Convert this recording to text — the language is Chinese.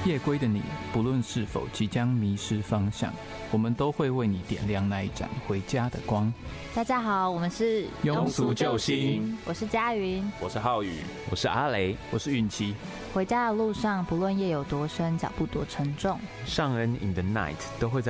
夜归的你，不论是否即将迷失方向，我们都会为你点亮那一盏回家的光。 大家好，我们是庸俗救星， 我是嘉云， 我是浩宇， 我是阿雷， 我是允琪。 回家的路上，不论夜有多深，脚步多沉重， 尚恩 in the night 都会在